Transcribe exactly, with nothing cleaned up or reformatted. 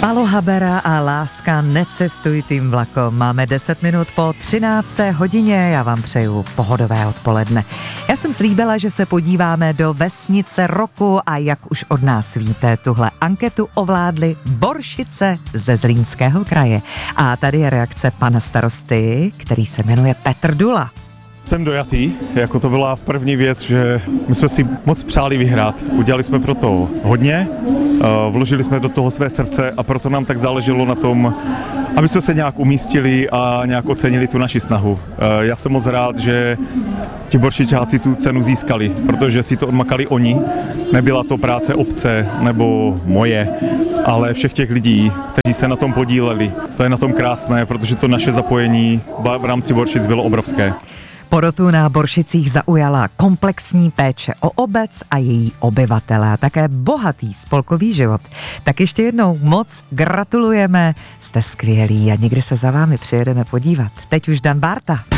Palo Habera a Láska necestuj tým vlakom. Máme deset minut po třinácté hodině, já vám přeju pohodové odpoledne. Já jsem slíbila, že se podíváme do vesnice roku a jak už od nás víte, tuhle anketu ovládly Boršice ze Zlínského kraje. A tady je reakce pana starosty, který se jmenuje Petr Dula. Jsem dojatý, jako to byla první věc, že my jsme si moc přáli vyhrát. Udělali jsme pro to hodně, vložili jsme do toho své srdce a proto nám tak záleželo na tom, aby jsme se nějak umístili a nějak ocenili tu naši snahu. Já jsem moc rád, že ti Boršičáci tu cenu získali, protože si to odmakali oni. Nebyla to práce obce nebo moje, ale všech těch lidí, kteří se na tom podíleli. To je na tom krásné, protože to naše zapojení v rámci Boršic bylo obrovské. Porotu na Boršicích zaujala komplexní péče o obec a její obyvatele a také bohatý spolkový život. Tak ještě jednou moc gratulujeme, jste skvělí a někdy se za vámi přijedeme podívat. Teď už Dan Bárta.